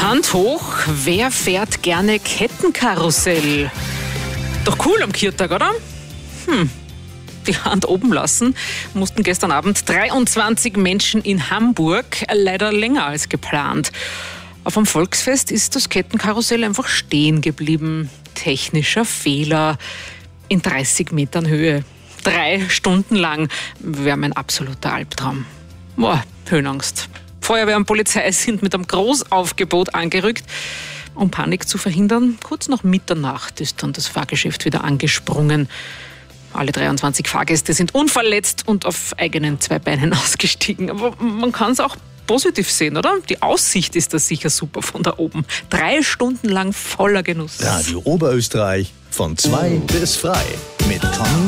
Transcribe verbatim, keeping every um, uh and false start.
Hand hoch, wer fährt gerne Kettenkarussell? Doch cool am Kirtag, oder? Hm, die Hand oben lassen mussten gestern Abend dreiundzwanzig Menschen in Hamburg, leider länger als geplant. Auf dem Volksfest ist das Kettenkarussell einfach stehen geblieben. Technischer Fehler in dreißig Metern Höhe. Drei Stunden lang wäre mein absoluter Albtraum. Boah, Höhenangst. Feuerwehr und Polizei sind mit einem Großaufgebot angerückt, um Panik zu verhindern. Kurz nach Mitternacht ist dann das Fahrgeschäft wieder angesprungen. Alle dreiundzwanzig Fahrgäste sind unverletzt und auf eigenen zwei Beinen ausgestiegen. Aber man kann es auch positiv sehen, oder? Die Aussicht ist da sicher super von da oben. Drei Stunden lang voller Genuss. Radio Oberösterreich von zwei bis frei mit Conny